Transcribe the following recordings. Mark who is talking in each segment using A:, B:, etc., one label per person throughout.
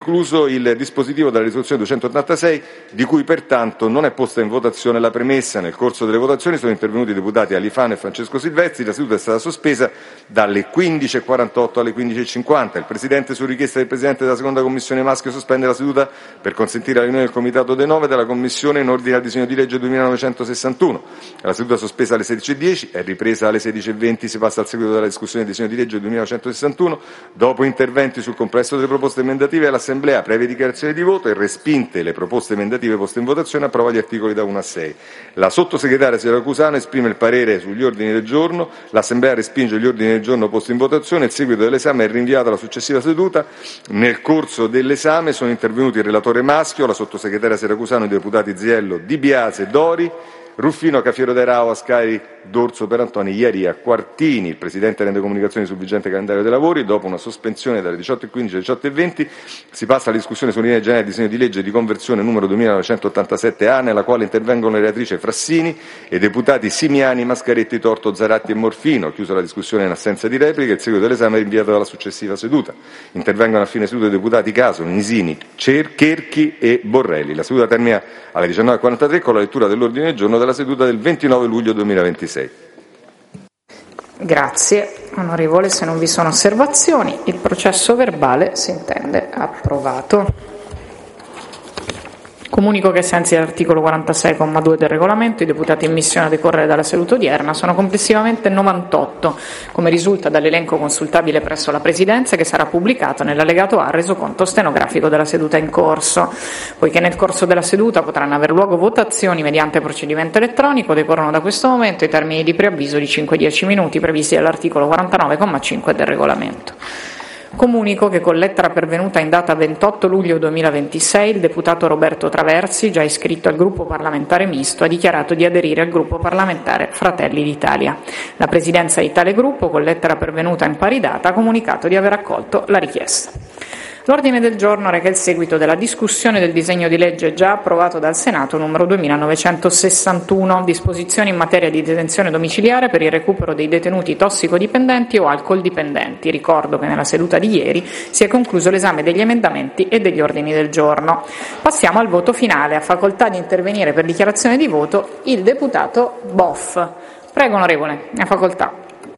A: escluso il dispositivo della risoluzione 286, di cui pertanto non è posta in votazione la premessa. Nel corso delle votazioni sono intervenuti i deputati Alifano e Francesco Silvestri. La seduta è stata sospesa dalle 15.48 alle 15.50. Il Presidente, su richiesta del Presidente della seconda Commissione maschio, sospende la seduta per consentire la riunione del Comitato dei 9 della Commissione in ordine al disegno di legge 2961. La seduta sospesa alle 16.10 è ripresa alle 16.20. Si passa al seguito della discussione del disegno di legge 2961. Dopo interventi sul complesso delle proposte emendative, l'Assemblea, previe dichiarazioni di voto e respinte le proposte emendative poste in votazione, approva gli articoli da 1 a 6. La sottosegretaria Siracusano esprime il parere sugli ordini del giorno. L'Assemblea respinge gli ordini del giorno posti in votazione. Il seguito dell'esame è rinviato alla successiva seduta. Nel corso dell'esame sono intervenuti il relatore maschio, la sottosegretaria Siracusano, i deputati Ziello, Di Biase, Dori, Ruffino, Cafiero De Rao, Ascari, D'Orso, Perantoni, Iaria, Quartini. Il Presidente rende comunicazioni sul vigente calendario dei lavori. Dopo una sospensione dalle 18.15 alle 18.20 si passa alla discussione sulla linea generale del disegno di legge di conversione numero 2987A, nella quale intervengono la relatrice Frassini e i deputati Simiani, Mascaretti, Torto, Zaratti e Morfino. Chiusa la discussione in assenza di repliche, il seguito dell'esame è rinviato alla successiva seduta. Intervengono a fine seduta i deputati Caso, Nisini, Cherchi e Borrelli. La seduta termina alle 19.43 con la lettura dell'ordine del giorno della seduta del 29 luglio 2026.
B: Grazie onorevole, se non vi sono osservazioni il processo verbale si intende approvato. Comunico che ai sensi dell'articolo 46,2 del regolamento i deputati in missione a decorrere dalla seduta odierna sono complessivamente 98, come risulta dall'elenco consultabile presso la Presidenza, che sarà pubblicato nell'allegato A al resoconto stenografico della seduta in corso. Poiché nel corso della seduta potranno aver luogo votazioni mediante procedimento elettronico, decorrono da questo momento i termini di preavviso di 5-10 minuti previsti dall'articolo 49,5 del regolamento. Comunico che con lettera pervenuta in data 28 luglio 2026 il deputato Roberto Traversi, già iscritto al gruppo parlamentare misto, ha dichiarato di aderire al gruppo parlamentare Fratelli d'Italia. La Presidenza di tale gruppo, con lettera pervenuta in pari data, ha comunicato di aver accolto la richiesta. L'ordine del giorno reca il seguito della discussione del disegno di legge già approvato dal Senato numero 2961, disposizioni in materia di detenzione domiciliare per il recupero dei detenuti tossicodipendenti o alcol dipendenti. Ricordo che nella seduta di ieri si è concluso l'esame degli emendamenti e degli ordini del giorno. Passiamo al voto finale. Ha facoltà di intervenire per dichiarazione di voto il deputato Boff. Prego onorevole, ha facoltà.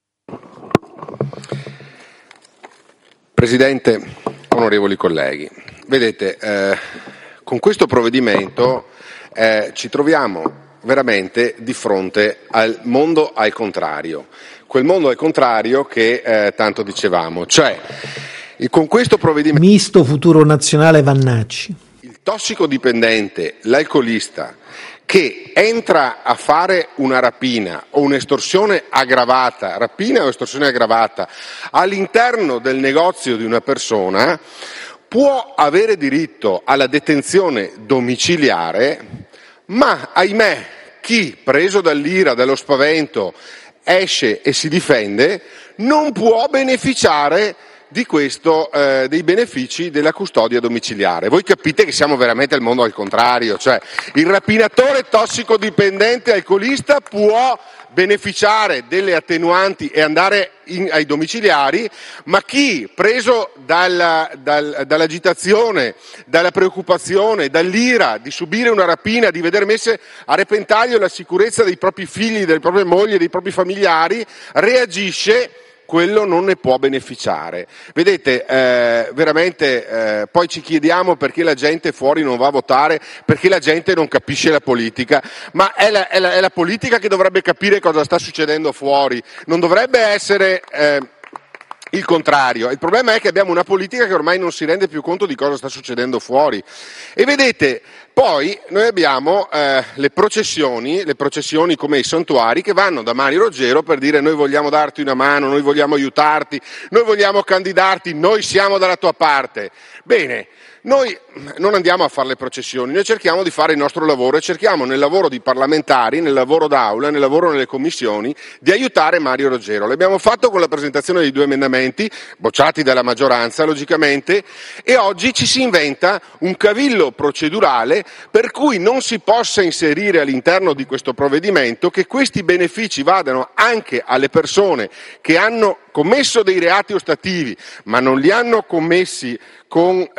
C: Presidente, onorevoli colleghi, vedete, con questo provvedimento ci troviamo veramente di fronte al mondo al contrario, quel mondo al contrario che tanto dicevamo, cioè con questo provvedimento
D: misto futuro nazionale Vannacci,
C: il tossicodipendente, l'alcolista che entra a fare una rapina o un'estorsione aggravata, rapina o estorsione aggravata, all'interno del negozio di una persona, può avere diritto alla detenzione domiciliare, ma ahimè chi, preso dall'ira, dallo spavento, esce e si difende, non può beneficiare di questo, dei benefici della custodia domiciliare. Voi capite che siamo veramente al mondo al contrario, cioè il rapinatore tossicodipendente alcolista può beneficiare delle attenuanti e andare ai domiciliari, ma chi, preso dall'agitazione, dalla preoccupazione, dall'ira di subire una rapina, di veder messe a repentaglio la sicurezza dei propri figli, delle proprie mogli, dei propri familiari, reagisce, quello non ne può beneficiare. Vedete, veramente poi ci chiediamo perché la gente fuori non va a votare, perché la gente non capisce la politica, ma è la politica che dovrebbe capire cosa sta succedendo fuori, non dovrebbe essere il contrario. Il problema è che abbiamo una politica che ormai non si rende più conto di cosa sta succedendo fuori. E vedete, poi noi abbiamo le processioni come i santuari che vanno da Mario Roggero per dire noi vogliamo darti una mano, noi vogliamo aiutarti, noi vogliamo candidarti, noi siamo dalla tua parte. Bene, noi non andiamo a fare le processioni, noi cerchiamo di fare il nostro lavoro e cerchiamo nel lavoro di parlamentari, nel lavoro d'aula, nel lavoro nelle commissioni di aiutare Mario Roggero. L'abbiamo fatto con la presentazione di 2 emendamenti emendamenti, bocciati dalla maggioranza logicamente, e oggi ci si inventa un cavillo procedurale per cui non si possa inserire all'interno di questo provvedimento che questi benefici vadano anche alle persone che hanno commesso dei reati ostativi, ma non li hanno commessi con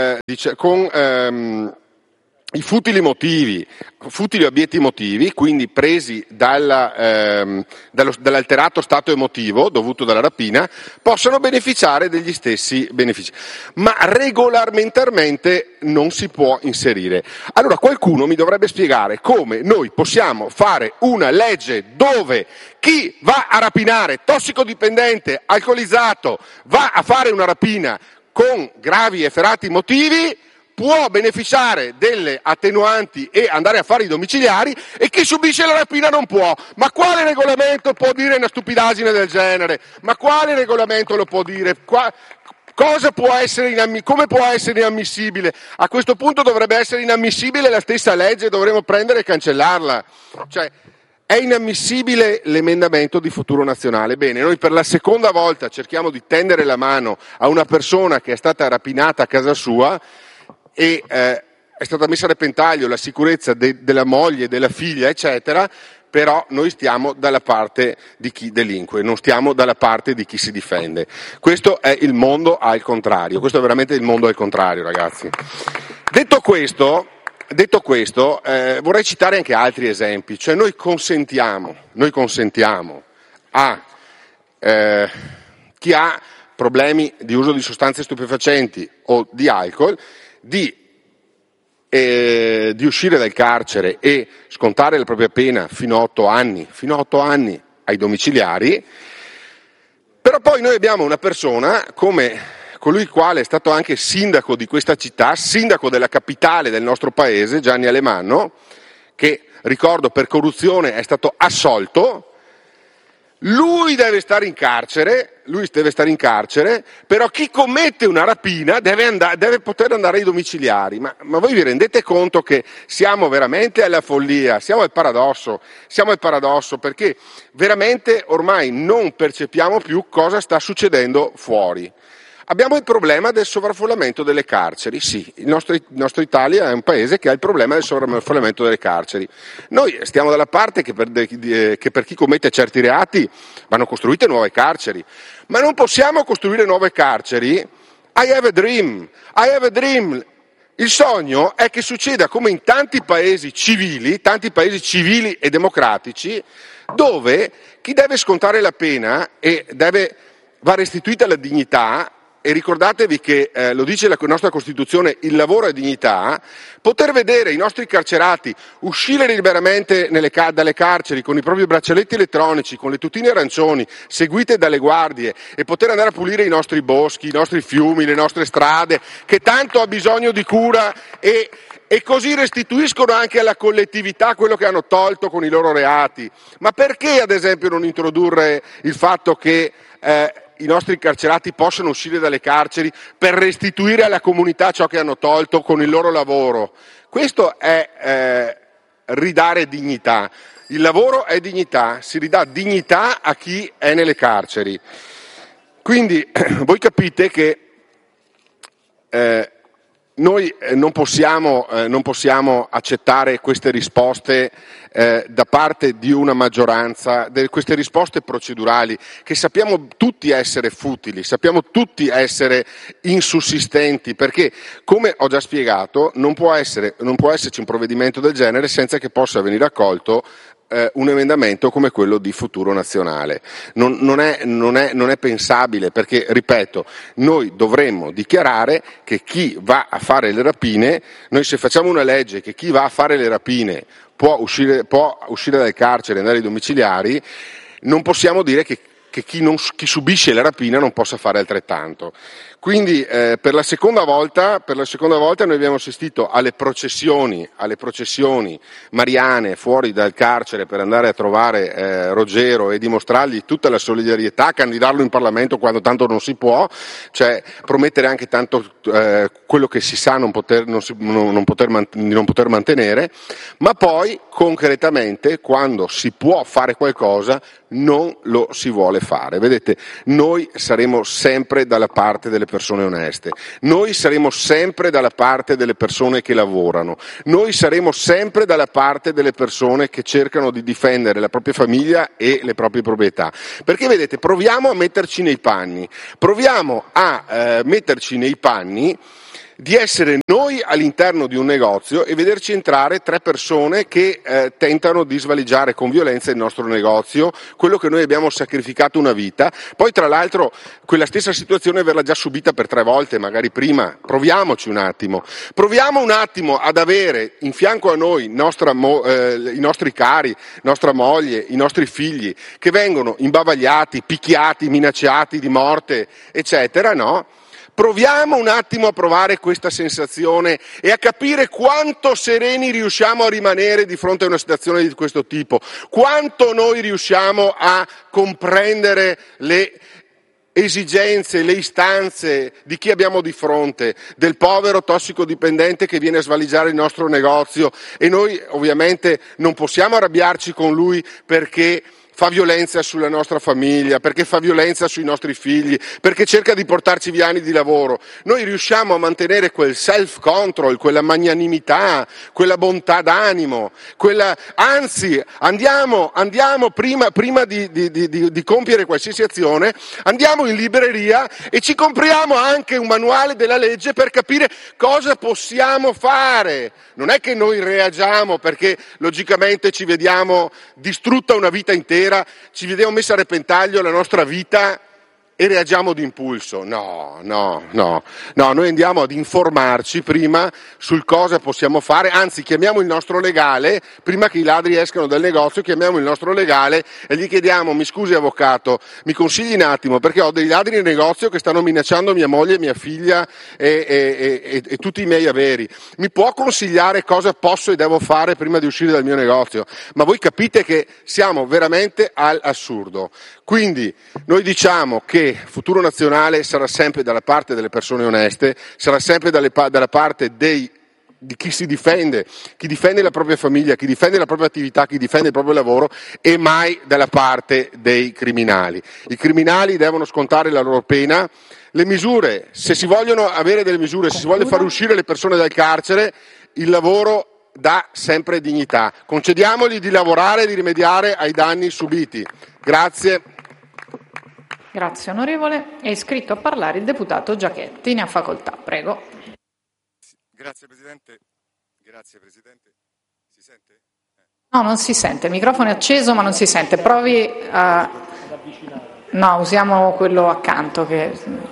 C: i futili obieti motivi, quindi presi dall'alterato stato emotivo dovuto dalla rapina, possono beneficiare degli stessi benefici. Ma regolarmente non si può inserire. Allora qualcuno mi dovrebbe spiegare come noi possiamo fare una legge dove chi va a rapinare, tossicodipendente, alcolizzato, va a fare una rapina con gravi e efferati motivi, può beneficiare delle attenuanti e andare a fare i domiciliari, e chi subisce la rapina non può. Ma quale regolamento può dire una stupidaggine del genere? Ma quale regolamento lo può dire? Cosa può essere come può essere inammissibile? A questo punto dovrebbe essere inammissibile la stessa legge, dovremmo prendere e cancellarla. Cioè, è inammissibile l'emendamento di Futuro Nazionale. Bene, noi per la seconda volta cerchiamo di tendere la mano a una persona che è stata rapinata a casa sua, e è stata messa a repentaglio la sicurezza della moglie, della figlia, eccetera, però noi stiamo dalla parte di chi delinque, non stiamo dalla parte di chi si difende. Questo è il mondo al contrario, questo è veramente il mondo al contrario, ragazzi. Detto questo, vorrei citare anche altri esempi, cioè noi consentiamo a chi ha problemi di uso di sostanze stupefacenti o di alcol di uscire dal carcere e scontare la propria pena fino a 8 anni ai domiciliari, però poi noi abbiamo una persona come colui il quale è stato anche sindaco di questa città, sindaco della capitale del nostro paese, Gianni Alemanno, che ricordo per corruzione è stato assolto. Lui deve stare in carcere, però chi commette una rapina deve poter andare ai domiciliari. Ma voi vi rendete conto che siamo veramente alla follia, siamo al paradosso, perché veramente ormai non percepiamo più cosa sta succedendo fuori. Abbiamo il problema del sovraffollamento delle carceri. Sì, il nostro Italia è un paese che ha il problema del sovraffollamento delle carceri. Noi stiamo dalla parte che per chi commette certi reati vanno costruite nuove carceri, ma non possiamo costruire nuove carceri. I have a dream. Il sogno è che succeda come in tanti paesi civili e democratici, dove chi deve scontare la pena e va restituita la dignità. E ricordatevi che, lo dice la nostra Costituzione, il lavoro è dignità. Poter vedere i nostri carcerati uscire liberamente dalle carceri con i propri braccialetti elettronici, con le tutine arancioni, seguite dalle guardie, e poter andare a pulire i nostri boschi, i nostri fiumi, le nostre strade, che tanto ha bisogno di cura, e così restituiscono anche alla collettività quello che hanno tolto con i loro reati. Ma perché, ad esempio, non introdurre il fatto che i nostri carcerati possano uscire dalle carceri per restituire alla comunità ciò che hanno tolto con il loro lavoro? Questo è ridare dignità. Il lavoro è dignità, si ridà dignità a chi è nelle carceri. Quindi voi capite che noi non possiamo accettare queste risposte da parte di una maggioranza, queste risposte procedurali che sappiamo tutti essere futili, sappiamo tutti essere insussistenti, perché, come ho già spiegato, non può esserci un provvedimento del genere senza che possa venire accolto un emendamento come quello di Futuro Nazionale. Non è pensabile, perché, ripeto, noi dovremmo dichiarare che chi va a fare le rapine, noi se facciamo una legge che chi va a fare le rapine può uscire dal carcere e andare ai domiciliari, non possiamo dire che chi subisce la rapina non possa fare altrettanto. Quindi per la seconda volta noi abbiamo assistito alle processioni mariane fuori dal carcere per andare a trovare Ruggero e dimostrargli tutta la solidarietà, candidarlo in Parlamento quando tanto non si può, cioè promettere anche tanto quello che si sa di non poter mantenere, ma poi concretamente quando si può fare qualcosa non lo si vuole fare. Vedete, noi saremo sempre dalla parte delle persone oneste, noi saremo sempre dalla parte delle persone che lavorano, noi saremo sempre dalla parte delle persone che cercano di difendere la propria famiglia e le proprie proprietà. Perché vedete, proviamo a metterci nei panni di essere noi all'interno di un negozio e vederci entrare 3 persone che tentano di svaligiare con violenza il nostro negozio, quello che noi abbiamo sacrificato una vita, poi tra l'altro quella stessa situazione averla già subita per 3 volte, magari prima. Proviamo un attimo ad avere in fianco a noi i nostri cari, nostra moglie, i nostri figli, che vengono imbavagliati, picchiati, minacciati di morte, eccetera, no? Proviamo un attimo a provare questa sensazione e a capire quanto sereni riusciamo a rimanere di fronte a una situazione di questo tipo, quanto noi riusciamo a comprendere le esigenze, le istanze di chi abbiamo di fronte, del povero tossicodipendente che viene a svaligiare il nostro negozio, e noi ovviamente non possiamo arrabbiarci con lui perché fa violenza sulla nostra famiglia, perché fa violenza sui nostri figli, perché cerca di portarci via anni di lavoro. Noi riusciamo a mantenere quel self-control, quella magnanimità, quella bontà d'animo, anzi andiamo prima di compiere qualsiasi azione, andiamo in libreria e ci compriamo anche un manuale della legge per capire cosa possiamo fare. Non è che noi reagiamo perché logicamente ci vediamo distrutta una vita intera, ci vediamo messa a repentaglio la nostra vita e reagiamo d'impulso. No, noi andiamo ad informarci prima sul cosa possiamo fare, anzi chiamiamo il nostro legale, prima che i ladri escano dal negozio, chiamiamo il nostro legale e gli chiediamo: mi scusi avvocato, mi consigli un attimo perché ho dei ladri nel negozio che stanno minacciando mia moglie, mia figlia e tutti i miei averi, mi può consigliare cosa posso e devo fare prima di uscire dal mio negozio? Ma voi capite che siamo veramente all'assurdo. Quindi noi diciamo che Futuro Nazionale sarà sempre dalla parte delle persone oneste, sarà sempre dalla parte di chi si difende, chi difende la propria famiglia, chi difende la propria attività, chi difende il proprio lavoro, e mai dalla parte dei criminali. I criminali devono scontare la loro pena. Le misure, se si vogliono avere delle misure, se si vuole far uscire le persone dal carcere, il lavoro dà sempre dignità. Concediamogli di lavorare e di rimediare ai danni subiti. Grazie.
B: Grazie onorevole. È iscritto a parlare il deputato Giachetti. Ne ha facoltà, prego.
A: Grazie Presidente. Si sente?
B: No, non si sente. Il microfono è acceso ma non si sente. Provi a... No, usiamo quello accanto che...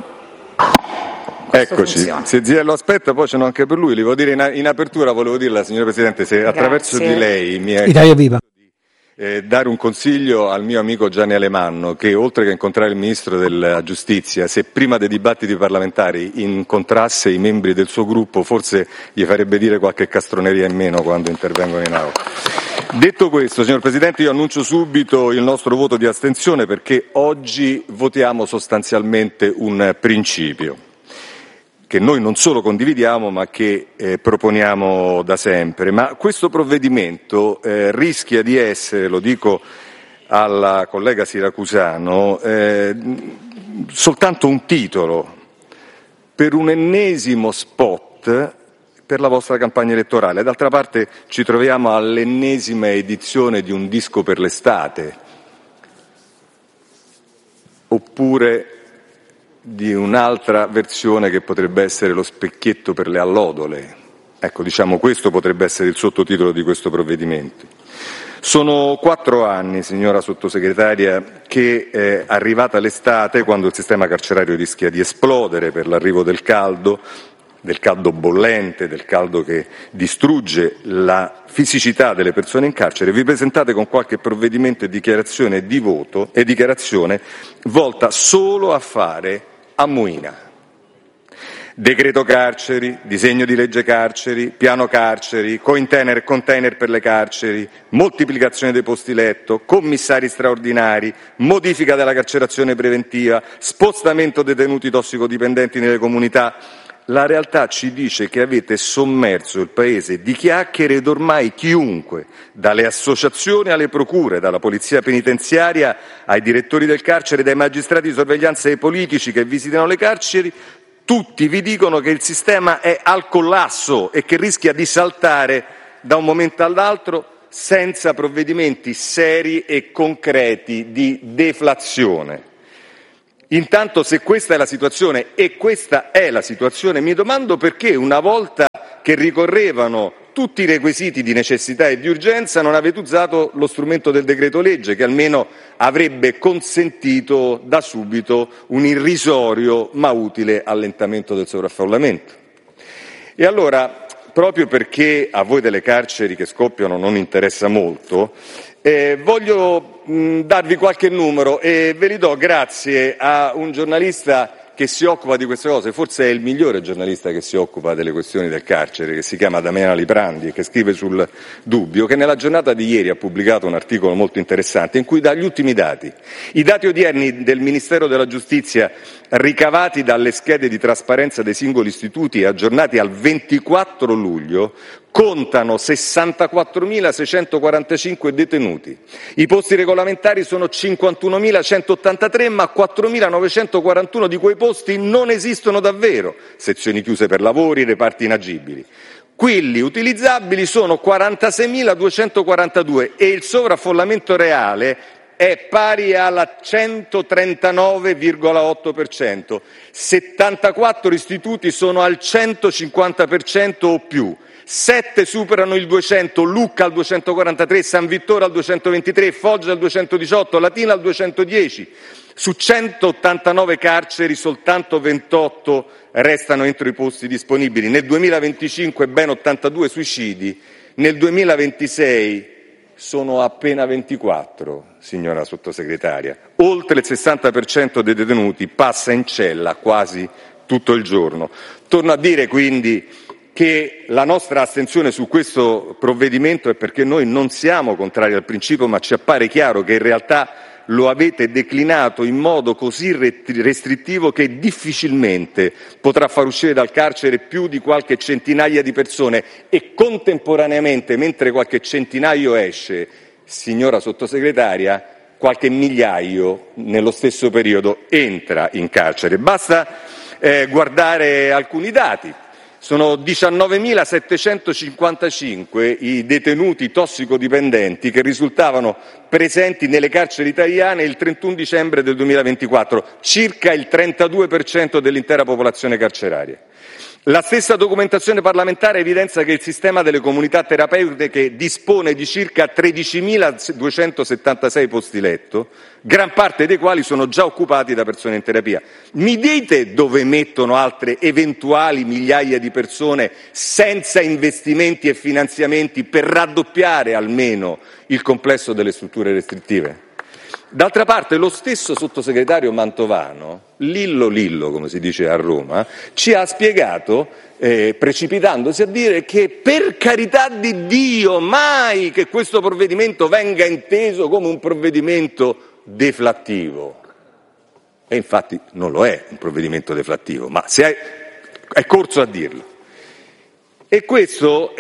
A: Eccoci, se Ziello aspetta poi ce n'ho anche per lui. Li volevo dire in apertura, volevo dirla, signora Presidente, se attraverso di lei mi è...
D: Italia Viva.
A: Dare un consiglio al mio amico Gianni Alemanno, che oltre che incontrare il Ministro della Giustizia, se prima dei dibattiti parlamentari incontrasse i membri del suo gruppo, forse gli farebbe dire qualche castroneria in meno quando intervengono in aula. Detto questo, signor Presidente, io annuncio subito il nostro voto di astensione perché oggi votiamo sostanzialmente un principio che noi non solo condividiamo ma che proponiamo da sempre. Ma questo provvedimento rischia di essere, lo dico alla collega Siracusano, soltanto un titolo per un ennesimo spot per la vostra campagna elettorale. D'altra parte ci troviamo all'ennesima edizione di un disco per l'estate, oppure di un'altra versione che potrebbe essere lo specchietto per le allodole. Ecco, diciamo, questo potrebbe essere il sottotitolo di questo provvedimento. Sono 4 anni, signora Sottosegretaria, che arrivata l'estate, quando il sistema carcerario rischia di esplodere per l'arrivo del caldo bollente, del caldo che distrugge la fisicità delle persone in carcere, vi presentate con qualche provvedimento e dichiarazione di voto e dichiarazione volta solo a fare ammuina. Decreto carceri, disegno di legge carceri, piano carceri, container per le carceri, moltiplicazione dei posti letto, commissari straordinari, modifica della carcerazione preventiva, spostamento detenuti tossicodipendenti nelle comunità. La realtà ci dice che avete sommerso il Paese di chiacchiere ed ormai chiunque, dalle associazioni alle procure, dalla polizia penitenziaria ai direttori del carcere, dai magistrati di sorveglianza e ai politici che visitano le carceri, tutti vi dicono che il sistema è al collasso e che rischia di saltare da un momento all'altro senza provvedimenti seri e concreti di deflazione. Intanto, se questa è la situazione, e questa è la situazione, mi domando perché una volta che ricorrevano tutti i requisiti di necessità e di urgenza non avete usato lo strumento del decreto legge, che almeno avrebbe consentito da subito un irrisorio ma utile allentamento del sovraffollamento. E allora, proprio perché a voi delle carceri che scoppiano non interessa molto, voglio darvi qualche numero e ve li do grazie a un giornalista che si occupa di queste cose, forse è il migliore giornalista che si occupa delle questioni del carcere, che si chiama Damiano Liprandi e che scrive sul Dubbio, che nella giornata di ieri ha pubblicato un articolo molto interessante in cui dà gli ultimi dati. I dati odierni del Ministero della Giustizia, ricavati dalle schede di trasparenza dei singoli istituti e aggiornati al 24 luglio, contano 64.645 detenuti. I posti regolamentari sono 51.183, ma 4.941 di quei posti non esistono davvero, sezioni chiuse per lavori, reparti inagibili. Quelli utilizzabili sono 46.242 e il sovraffollamento reale è pari al 139,8%. 74 istituti sono al 150% o più. 7 superano il 200, Lucca al 243, San Vittore al 223, Foggia al 218, Latina al 210. Su 189 carceri soltanto 28 restano entro i posti disponibili. Nel 2025 ben 82 suicidi, nel 2026 sono appena 24, signora Sottosegretaria. Oltre il 60% dei detenuti passa in cella quasi tutto il giorno. Torno a dire quindi che la nostra astensione su questo provvedimento è perché noi non siamo contrari al principio, ma ci appare chiaro che in realtà lo avete declinato in modo così restrittivo che difficilmente potrà far uscire dal carcere più di qualche centinaia di persone e contemporaneamente, mentre qualche centinaio esce, signora Sottosegretaria, qualche migliaio nello stesso periodo entra in carcere. Basta guardare alcuni dati. Sono 19.755 i detenuti tossicodipendenti che risultavano presenti nelle carceri italiane il 31 dicembre del 2024, circa il 32% dell'intera popolazione carceraria. La stessa documentazione parlamentare evidenzia che il sistema delle comunità terapeutiche dispone di circa 13.276 posti letto, gran parte dei quali sono già occupati da persone in terapia. Mi dite dove mettono altre eventuali migliaia di persone senza investimenti e finanziamenti per raddoppiare almeno il complesso delle strutture restrittive? D'altra parte lo stesso sottosegretario Mantovano, Lillo come si dice a Roma, ci ha spiegato, precipitandosi a dire che per carità di Dio mai che questo provvedimento venga inteso come un provvedimento deflattivo. E infatti non lo è un provvedimento deflattivo, ma è corso a dirlo. E questo,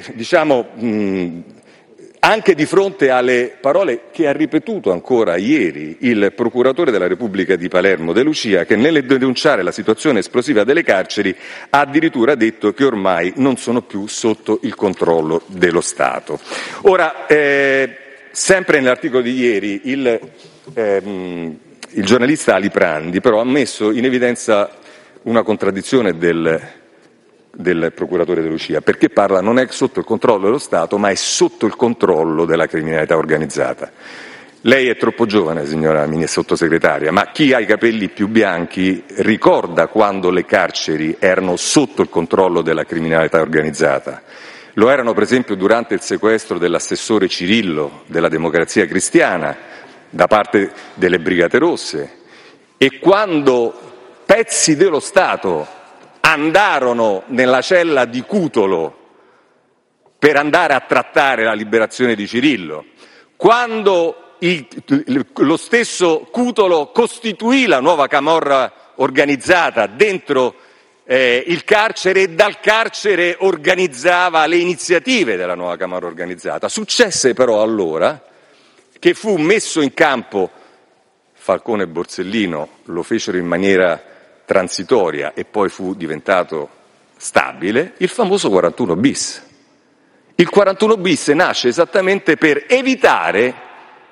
A: anche di fronte alle parole che ha ripetuto ancora ieri il procuratore della Repubblica di Palermo De Lucia, che nel denunciare la situazione esplosiva delle carceri ha addirittura detto che ormai non sono più sotto il controllo dello Stato. Ora, sempre nell'articolo di ieri il giornalista Liprandi però ha messo in evidenza una contraddizione del procuratore De Lucia, perché parla non è sotto il controllo dello Stato, ma è sotto il controllo della criminalità organizzata. Lei è troppo giovane, signora Sottosegretaria, ma chi ha i capelli più bianchi ricorda quando le carceri erano sotto il controllo della criminalità organizzata. Lo erano per esempio durante il sequestro dell'assessore Cirillo della Democrazia Cristiana da parte delle Brigate Rosse, e quando pezzi dello Stato andarono nella cella di Cutolo per andare a trattare la liberazione di Cirillo, quando lo stesso Cutolo costituì la nuova camorra organizzata dentro il carcere e dal carcere organizzava le iniziative della nuova camorra organizzata. Successe però allora che fu messo in campo, Falcone e Borsellino lo fecero in maniera transitoria e poi fu diventato stabile, il famoso 41 bis. Il 41 bis nasce esattamente per evitare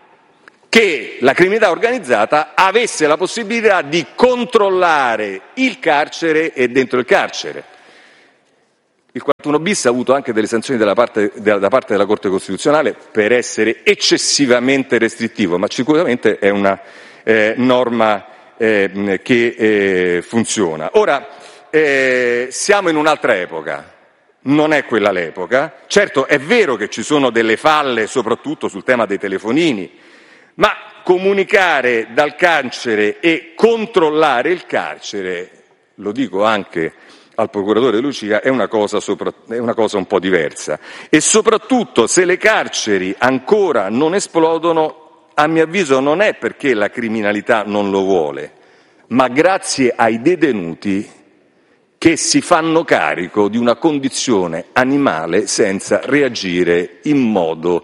A: che la criminalità organizzata avesse la possibilità di controllare il carcere e dentro il carcere. Il 41 bis ha avuto anche delle sanzioni da parte della Corte Costituzionale per essere eccessivamente restrittivo, ma sicuramente è una norma che funziona. Ora, siamo in un'altra epoca. Non è quella l'epoca. Certo, è vero che ci sono delle falle, soprattutto sul tema dei telefonini, ma comunicare dal carcere e controllare il carcere, lo dico anche al procuratore De Lucia, è una cosa un po' diversa. E soprattutto, se le carceri ancora non esplodono, a mio avviso non è perché la criminalità non lo vuole, ma grazie ai detenuti che si fanno carico di una condizione animale senza reagire in modo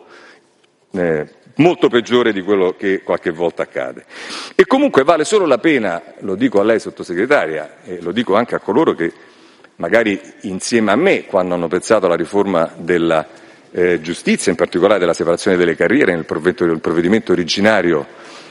A: molto peggiore di quello che qualche volta accade. E comunque vale solo la pena, lo dico a lei sottosegretaria e lo dico anche a coloro che magari insieme a me, quando hanno pensato alla riforma della giustizia, in particolare della separazione delle carriere nel provvedimento originario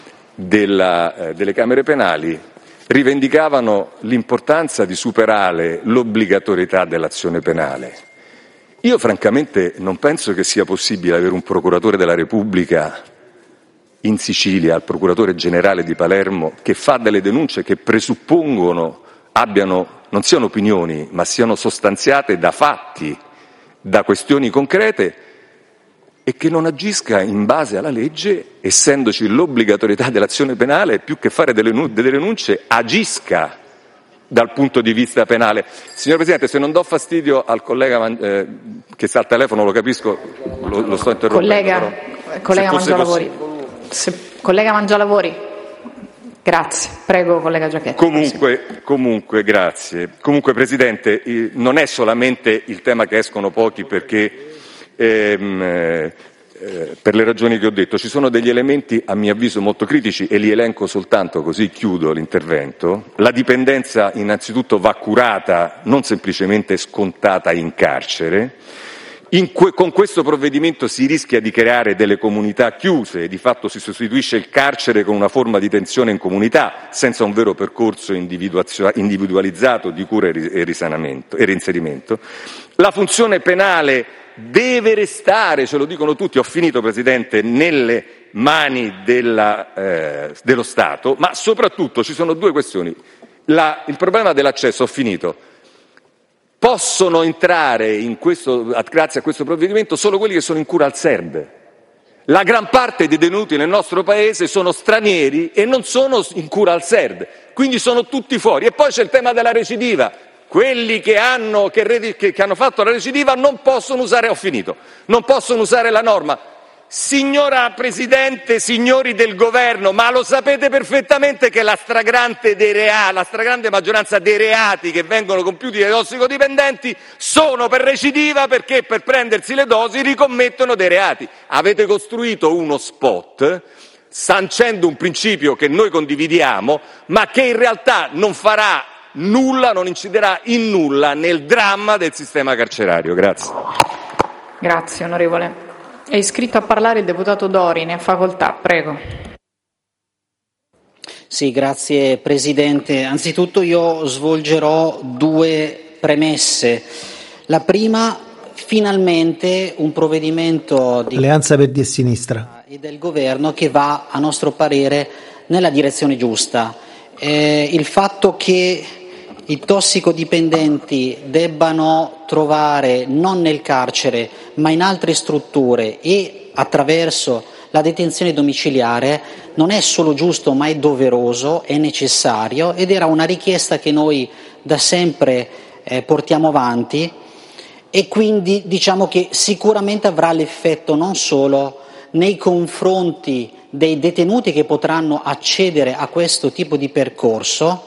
A: delle Camere penali, rivendicavano l'importanza di superare l'obbligatorietà dell'azione penale. Io francamente non penso che sia possibile avere un procuratore della Repubblica in Sicilia, il procuratore generale di Palermo, che fa delle denunce che presuppongono non siano opinioni, ma siano sostanziate da fatti, da questioni concrete, e che non agisca in base alla legge, essendoci l'obbligatorietà dell'azione penale, più che fare delle denunce, agisca dal punto di vista penale. Signor Presidente, se non do fastidio al collega che sta al telefono, lo capisco, lo sto interrompendo.
B: Collega Mangialavori, grazie. Prego, collega Giachetti.
A: Comunque, grazie. Comunque, Presidente, non è solamente il tema che escono pochi perché per le ragioni che ho detto, ci sono degli elementi a mio avviso molto critici e li elenco soltanto, così chiudo l'intervento. La dipendenza innanzitutto va curata, non semplicemente scontata in carcere. Con questo provvedimento si rischia di creare delle comunità chiuse, di fatto si sostituisce il carcere con una forma di tensione in comunità, senza un vero percorso individualizzato di cura e risanamento e reinserimento. La funzione penale deve restare, ce lo dicono tutti, ho finito Presidente, nelle mani dello Stato, ma soprattutto ci sono due questioni. Il problema dell'accesso, ho finito. Possono entrare grazie a questo provvedimento solo quelli che sono in cura al SERB. La gran parte dei detenuti nel nostro Paese sono stranieri e non sono in cura al SERB, quindi sono tutti fuori. E poi c'è il tema della recidiva. Quelli che hanno fatto la recidiva non possono usare, non possono usare la norma. Signora Presidente, signori del Governo, ma lo sapete perfettamente che la stragrande maggioranza dei reati che vengono compiuti dai tossicodipendenti sono per recidiva, perché per prendersi le dosi ricommettono dei reati. Avete costruito uno spot sancendo un principio che noi condividiamo, ma che in realtà non farà nulla, non inciderà in nulla nel dramma del sistema carcerario. Grazie.
B: Grazie, onorevole. È iscritto a parlare il deputato Dori, ne ha facoltà, prego.
E: Sì, grazie Presidente. Anzitutto io svolgerò due premesse. La prima, finalmente un provvedimento di
D: Alleanza Verdi e Sinistra
E: e del Governo che va, a nostro parere, nella direzione giusta. Il fatto che i tossicodipendenti debbano trovare non nel carcere ma in altre strutture e attraverso la detenzione domiciliare non è solo giusto ma è doveroso, è necessario, ed era una richiesta che noi da sempre portiamo avanti, e quindi diciamo che sicuramente avrà l'effetto non solo nei confronti dei detenuti che potranno accedere a questo tipo di percorso,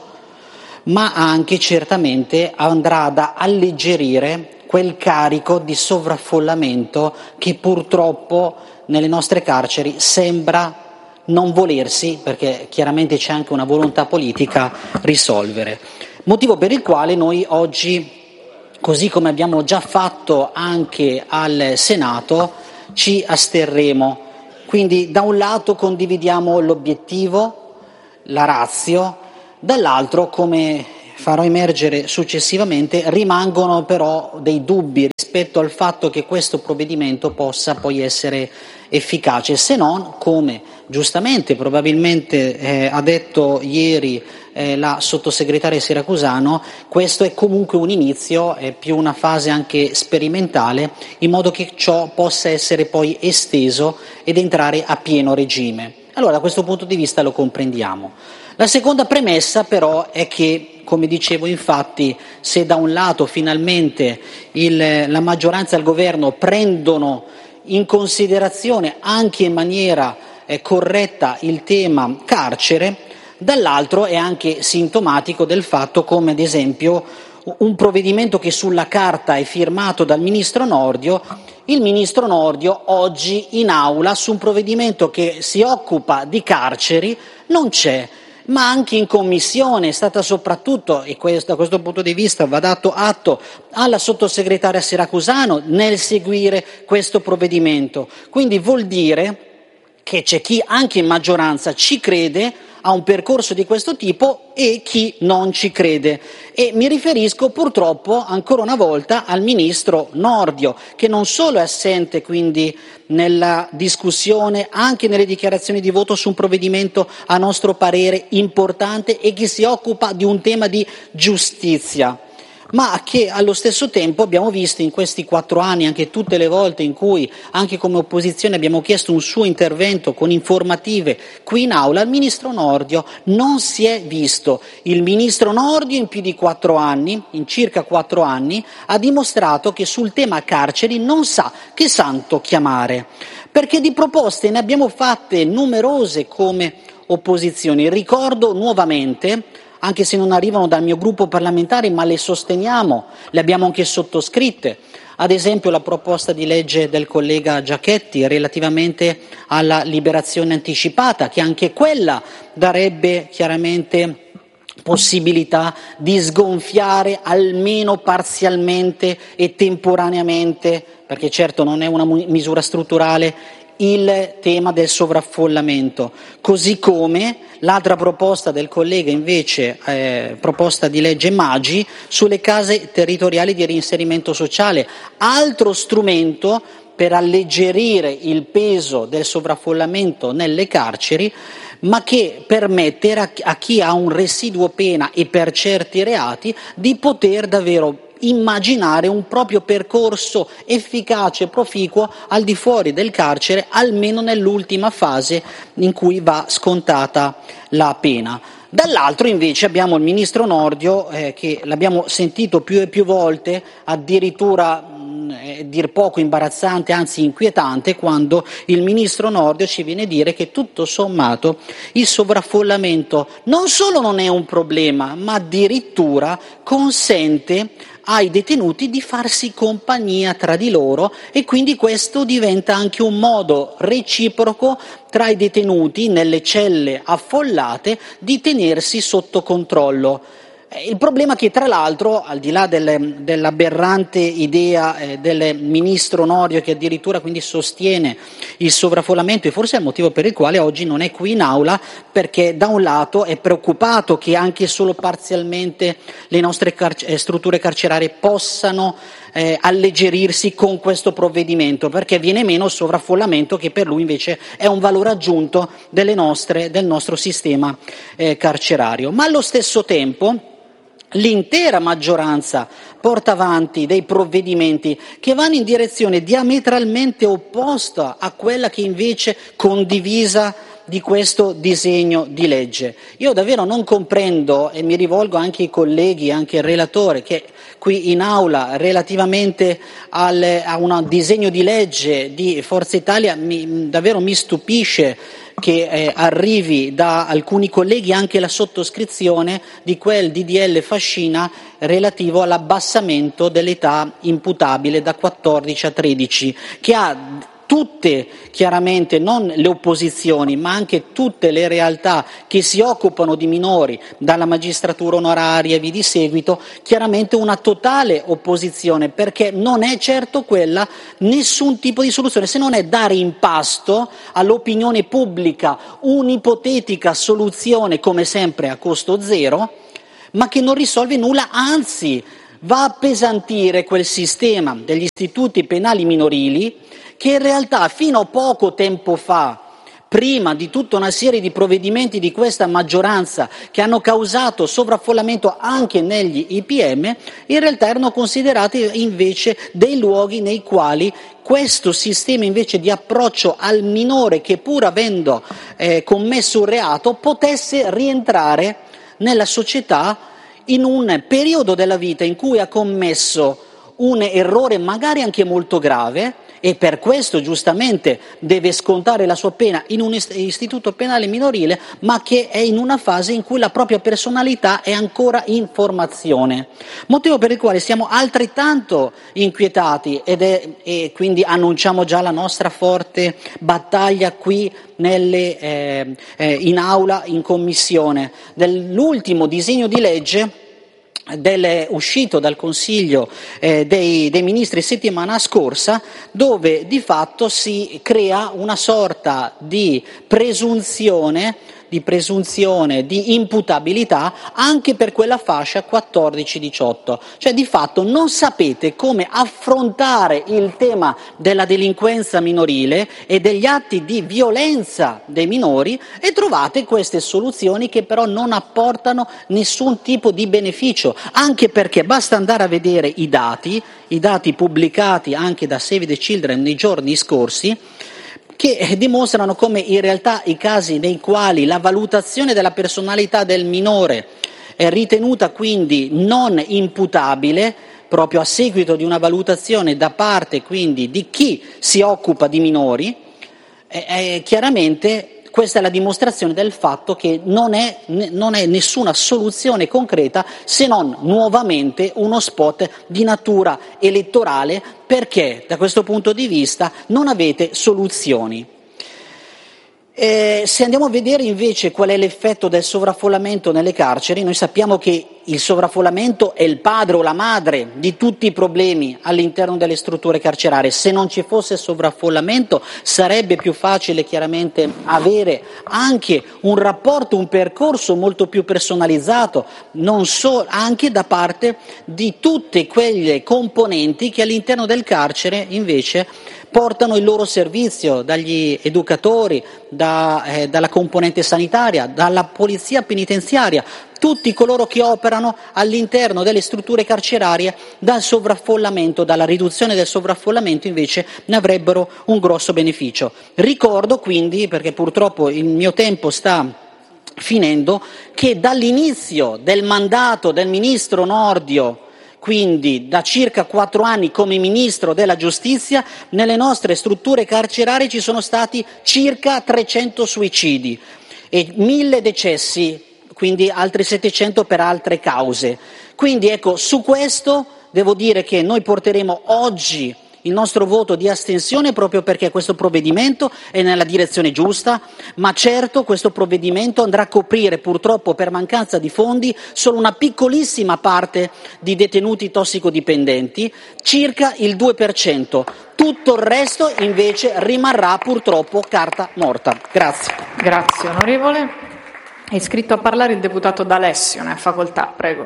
E: ma anche certamente andrà ad alleggerire quel carico di sovraffollamento che purtroppo nelle nostre carceri sembra non volersi, perché chiaramente c'è anche una volontà politica, risolvere. Motivo per il quale noi oggi, così come abbiamo già fatto anche al Senato, ci asterremo. Quindi da un lato condividiamo l'obiettivo, la ratio, dall'altro, come farò emergere successivamente, rimangono però dei dubbi rispetto al fatto che questo provvedimento possa poi essere efficace, se non, come giustamente probabilmente ha detto ieri la sottosegretaria Siracusano, questo è comunque un inizio, è più una fase anche sperimentale, in modo che ciò possa essere poi esteso ed entrare a pieno regime. Allora, da questo punto di vista lo comprendiamo. La seconda premessa però è che, come dicevo, infatti, se da un lato finalmente la maggioranza e il governo prendono in considerazione anche in maniera corretta il tema carcere, dall'altro è anche sintomatico del fatto come, ad esempio, un provvedimento che sulla carta è firmato dal Ministro Nordio, il Ministro Nordio oggi in aula su un provvedimento che si occupa di carceri non c'è, ma anche in Commissione è stata soprattutto, e da questo punto di vista va dato atto alla sottosegretaria Siracusano nel seguire questo provvedimento. Quindi vuol dire che c'è chi anche in maggioranza ci crede a un percorso di questo tipo e chi non ci crede, e mi riferisco purtroppo ancora una volta al Ministro Nordio, che non solo è assente quindi nella discussione, anche nelle dichiarazioni di voto su un provvedimento a nostro parere importante e che si occupa di un tema di giustizia, ma che allo stesso tempo abbiamo visto in questi 4 anni, anche tutte le volte in cui anche come opposizione abbiamo chiesto un suo intervento con informative qui in aula, il Ministro Nordio non si è visto. Il Ministro Nordio in più di 4 anni, in circa 4 anni, ha dimostrato che sul tema carceri non sa che santo chiamare, perché di proposte ne abbiamo fatte numerose come opposizioni. Ricordo nuovamente, anche se non arrivano dal mio gruppo parlamentare, ma le sosteniamo, le abbiamo anche sottoscritte. Ad esempio la proposta di legge del collega Giachetti relativamente alla liberazione anticipata, che anche quella darebbe chiaramente possibilità di sgonfiare almeno parzialmente e temporaneamente, perché certo non è una misura strutturale, il tema del sovraffollamento, così come l'altra proposta del collega invece, proposta di legge Maggi, sulle case territoriali di reinserimento sociale, altro strumento per alleggerire il peso del sovraffollamento nelle carceri, ma che permette a chi ha un residuo pena e per certi reati di poter davvero immaginare un proprio percorso efficace e proficuo al di fuori del carcere, almeno nell'ultima fase in cui va scontata la pena. Dall'altro invece abbiamo il Ministro Nordio che l'abbiamo sentito più e più volte, addirittura dir poco imbarazzante, anzi inquietante, quando il Ministro Nordio ci viene a dire che tutto sommato il sovraffollamento non solo non è un problema, ma addirittura consente ai detenuti di farsi compagnia tra di loro, e quindi questo diventa anche un modo reciproco tra i detenuti nelle celle affollate di tenersi sotto controllo. Il problema è che, tra l'altro, al di là dell'aberrante idea del Ministro Nordio, che addirittura quindi sostiene il sovraffollamento, e forse è il motivo per il quale oggi non è qui in aula, perché da un lato è preoccupato che anche solo parzialmente le nostre strutture carcerarie possano alleggerirsi con questo provvedimento, perché viene meno il sovraffollamento, che per lui invece è un valore aggiunto del nostro sistema carcerario. Ma allo stesso tempo l'intera maggioranza porta avanti dei provvedimenti che vanno in direzione diametralmente opposta a quella che invece condivisa di questo disegno di legge. Io davvero non comprendo, e mi rivolgo anche ai colleghi, anche al relatore, che qui in aula relativamente a un disegno di legge di Forza Italia davvero mi stupisce che arrivi da alcuni colleghi anche la sottoscrizione di quel DDL Fascina relativo all'abbassamento dell'età imputabile da 14 a 13, che ha tutte, chiaramente non le opposizioni, ma anche tutte le realtà che si occupano di minori, dalla magistratura onoraria e via di seguito, chiaramente una totale opposizione, perché non è certo quella nessun tipo di soluzione, se non è dare in pasto all'opinione pubblica un'ipotetica soluzione, come sempre a costo zero, ma che non risolve nulla, anzi va a appesantire quel sistema degli istituti penali minorili che in realtà fino a poco tempo fa, prima di tutta una serie di provvedimenti di questa maggioranza che hanno causato sovraffollamento anche negli IPM, in realtà erano considerati invece dei luoghi nei quali questo sistema invece di approccio al minore che pur avendo commesso un reato potesse rientrare nella società in un periodo della vita in cui ha commesso un errore magari anche molto grave e per questo giustamente deve scontare la sua pena in un istituto penale minorile, ma che è in una fase in cui la propria personalità è ancora in formazione. Motivo per il quale siamo altrettanto inquietati e quindi annunciamo già la nostra forte battaglia qui in aula, in commissione, dell'ultimo disegno di legge uscito dal Consiglio dei Ministri settimana scorsa, dove di fatto si crea una sorta di presunzione di imputabilità anche per quella fascia 14-18. Cioè di fatto non sapete come affrontare il tema della delinquenza minorile e degli atti di violenza dei minori e trovate queste soluzioni che però non apportano nessun tipo di beneficio, anche perché basta andare a vedere i dati pubblicati anche da Save the Children nei giorni scorsi, che dimostrano come in realtà i casi nei quali la valutazione della personalità del minore è ritenuta quindi non imputabile, proprio a seguito di una valutazione da parte quindi di chi si occupa di minori, chiaramente questa è la dimostrazione del fatto che non è nessuna soluzione concreta se non nuovamente uno spot di natura elettorale, perché da questo punto di vista non avete soluzioni. Se andiamo a vedere invece qual è l'effetto del sovraffollamento nelle carceri, noi sappiamo che il sovraffollamento è il padre o la madre di tutti i problemi all'interno delle strutture carcerarie. Se non ci fosse sovraffollamento sarebbe più facile chiaramente avere anche un rapporto, un percorso molto più personalizzato, non solo, anche da parte di tutte quelle componenti che all'interno del carcere invece portano il loro servizio, dagli educatori, dalla componente sanitaria, dalla polizia penitenziaria, tutti coloro che operano all'interno delle strutture carcerarie dal sovraffollamento, dalla riduzione del sovraffollamento invece ne avrebbero un grosso beneficio. Ricordo quindi, perché purtroppo il mio tempo sta finendo, che dall'inizio del mandato del ministro Nordio, quindi da circa 4 anni come Ministro della Giustizia, nelle nostre strutture carcerarie ci sono stati circa 300 suicidi e 1000 decessi, quindi altri 700 per altre cause. Quindi ecco, su questo devo dire che noi porteremo oggi il nostro voto di astensione proprio perché questo provvedimento è nella direzione giusta, ma certo questo provvedimento andrà a coprire purtroppo per mancanza di fondi solo una piccolissima parte di detenuti tossicodipendenti, circa il 2%. Tutto il resto invece rimarrà purtroppo carta morta. Grazie.
B: Grazie onorevole. È iscritto a parlare il deputato D'Alessio, ne ha facoltà, prego.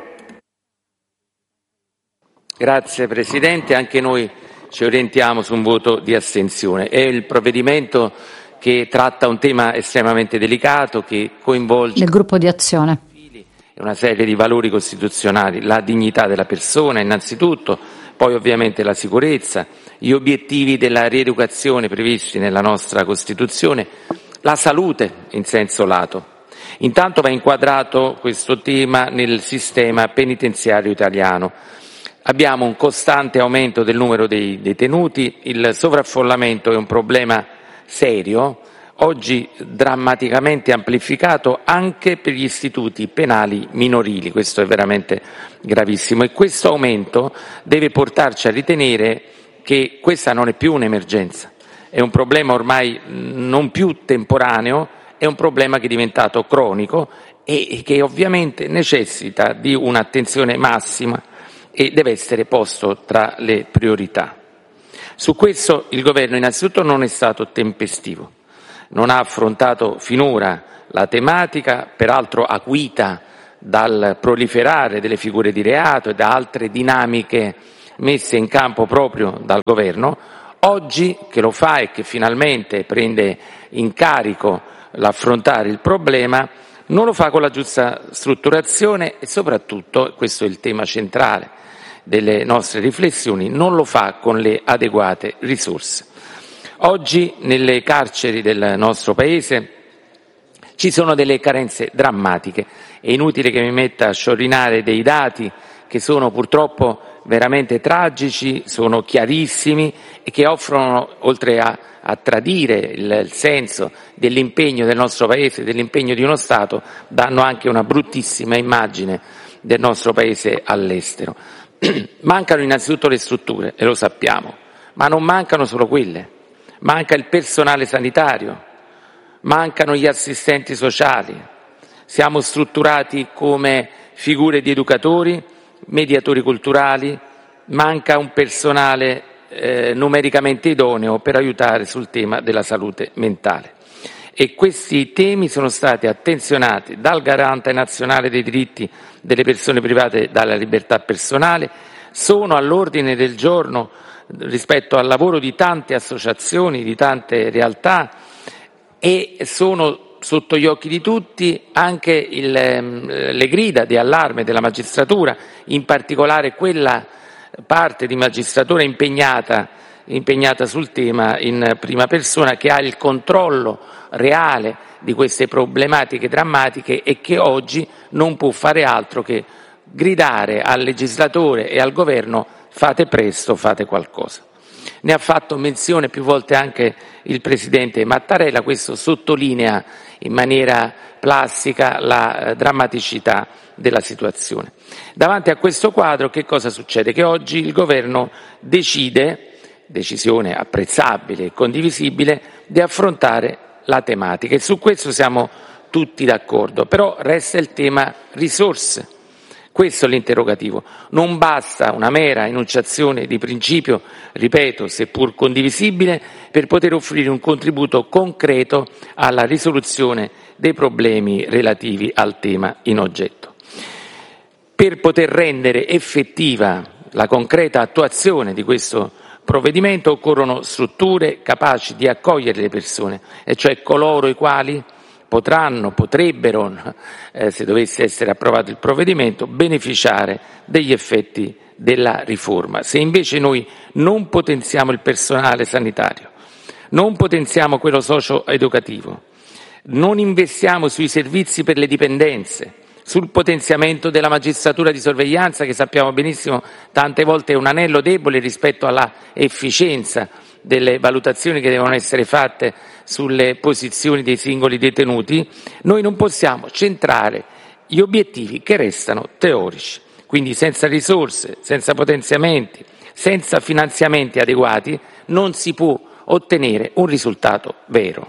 F: Grazie Presidente, anche noi ci orientiamo su un voto di astensione. È il provvedimento che tratta un tema estremamente delicato che coinvolge
G: del gruppo di Azione
F: una serie di valori costituzionali, la dignità della persona innanzitutto, poi ovviamente la sicurezza, gli obiettivi della rieducazione previsti nella nostra Costituzione, La salute in senso lato. Intanto va inquadrato questo tema nel sistema penitenziario italiano. Abbiamo un costante aumento del numero dei detenuti, il sovraffollamento è un problema serio, oggi drammaticamente amplificato anche per gli istituti penali minorili, questo è veramente gravissimo e questo aumento deve portarci a ritenere che questa non è più un'emergenza, è un problema ormai non più temporaneo, è un problema che è diventato cronico e che ovviamente necessita di un'attenzione massima e deve essere posto tra le priorità. Su questo il Governo innanzitutto non è stato tempestivo, non ha affrontato finora la tematica, peraltro acuita dal proliferare delle figure di reato e da altre dinamiche messe in campo proprio dal Governo. Oggi che lo fa e che finalmente prende in carico l'affrontare il problema, non lo fa con la giusta strutturazione e soprattutto, e questo è il tema centrale delle nostre riflessioni, non lo fa con le adeguate risorse. Oggi nelle carceri del nostro Paese ci sono delle carenze drammatiche, è inutile che mi metta a sciorinare dei dati che sono purtroppo veramente tragici, sono chiarissimi e che offrono, oltre a tradire il senso dell'impegno del nostro Paese, dell'impegno di uno Stato, danno anche una bruttissima immagine del nostro Paese all'estero. Mancano innanzitutto le strutture, e lo sappiamo, ma non mancano solo quelle, manca il personale sanitario, mancano gli assistenti sociali, siamo strutturati come figure di educatori, mediatori culturali, manca un personale numericamente idoneo per aiutare sul tema della salute mentale. E questi temi sono stati attenzionati dal Garante nazionale dei diritti delle persone private dalla libertà personale, sono all'ordine del giorno rispetto al lavoro di tante associazioni, di tante realtà e sono sotto gli occhi di tutti anche le grida di allarme della magistratura, in particolare quella parte di magistratura impegnata sul tema in prima persona, che ha il controllo reale di queste problematiche drammatiche e che oggi non può fare altro che gridare al legislatore e al governo: fate presto, fate qualcosa. Ne ha fatto menzione più volte anche il presidente Mattarella, questo sottolinea in maniera plastica la drammaticità della situazione. Davanti a questo quadro che cosa succede? Che oggi il governo decisione apprezzabile e condivisibile, di affrontare la tematica e su questo siamo tutti d'accordo, però resta il tema risorse. Questo è l'interrogativo. Non basta una mera enunciazione di principio, ripeto, seppur condivisibile, per poter offrire un contributo concreto alla risoluzione dei problemi relativi al tema in oggetto. Per poter rendere effettiva la concreta attuazione di questo provvedimento occorrono strutture capaci di accogliere le persone, e cioè coloro i quali potrebbero, se dovesse essere approvato il provvedimento, beneficiare degli effetti della riforma. Se invece noi non potenziamo il personale sanitario, non potenziamo quello socio-educativo, non investiamo sui servizi per le dipendenze, sul potenziamento della magistratura di sorveglianza, che sappiamo benissimo tante volte è un anello debole rispetto alla efficienza delle valutazioni che devono essere fatte sulle posizioni dei singoli detenuti, noi non possiamo centrare gli obiettivi che restano teorici. Quindi senza risorse, senza potenziamenti, senza finanziamenti adeguati non si può ottenere un risultato vero.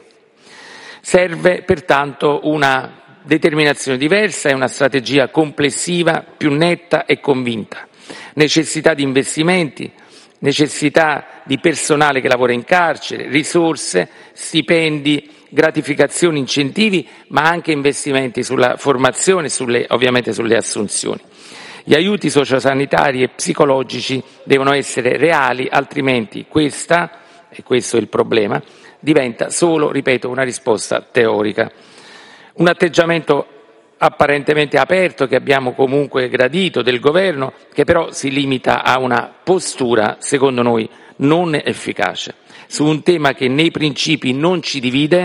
F: Serve pertanto una determinazione diversa e una strategia complessiva più netta e convinta. Necessità di investimenti, necessità di personale che lavora in carcere, risorse, stipendi, gratificazioni, incentivi, ma anche investimenti sulla formazione e ovviamente sulle assunzioni. Gli aiuti sociosanitari e psicologici devono essere reali, altrimenti questa, e questo è il problema, diventa solo, ripeto, una risposta teorica. Un atteggiamento apparentemente aperto, che abbiamo comunque gradito, del governo, che però si limita a una postura, secondo noi, non efficace. Su un tema che nei principi non ci divide,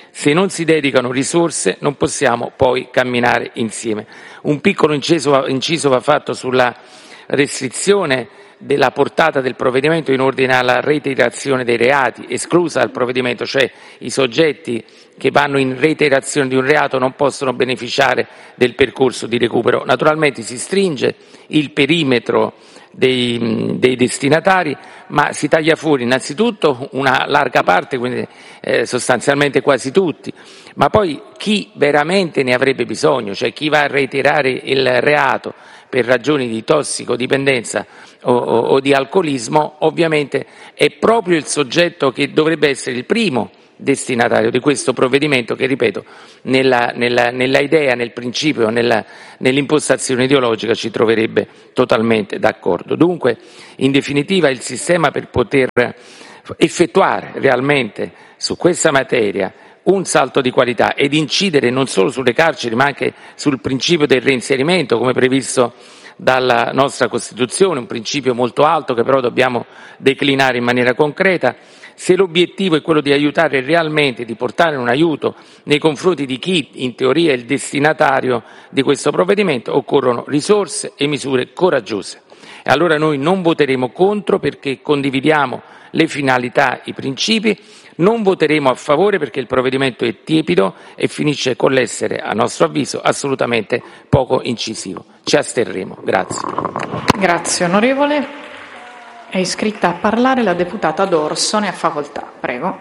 F: Se non si dedicano risorse non possiamo poi camminare insieme. Un piccolo inciso va fatto sulla restrizione della portata del provvedimento in ordine alla reiterazione dei reati, esclusa dal provvedimento, cioè i soggetti che vanno in reiterazione di un reato non possono beneficiare del percorso di recupero. Naturalmente si stringe il perimetro dei destinatari, ma si taglia fuori innanzitutto una larga parte, quindi sostanzialmente quasi tutti, ma poi chi veramente ne avrebbe bisogno, cioè chi va a reiterare il reato per ragioni di tossicodipendenza o di alcolismo, ovviamente è proprio il soggetto che dovrebbe essere il primo destinatario di questo provvedimento che, ripeto, nella idea, nel principio, nell'impostazione ideologica ci troverebbe totalmente d'accordo. Dunque, in definitiva, il sistema per poter effettuare realmente su questa materia un salto di qualità ed incidere non solo sulle carceri ma anche sul principio del reinserimento come previsto dalla nostra Costituzione, un principio molto alto che però dobbiamo declinare in maniera concreta. Se l'obiettivo è quello di aiutare realmente, di portare un aiuto nei confronti di chi in teoria è il destinatario di questo provvedimento, occorrono risorse e misure coraggiose. E allora noi non voteremo contro perché condividiamo le finalità, i principi, non voteremo a favore perché il provvedimento è tiepido e finisce con l'essere, a nostro avviso, assolutamente poco incisivo. Ci asterremo. Grazie.
B: Grazie onorevole. È iscritta a parlare la deputata D'Orso, ne ha facoltà. Prego.